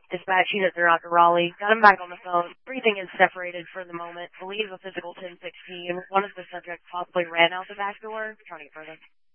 Dispatch unit, they're out to Raleigh. Got him back on the phone. Everything is separated for the moment. Believe a physical 1016. One of the subjects possibly ran out the back door. Trying to get further.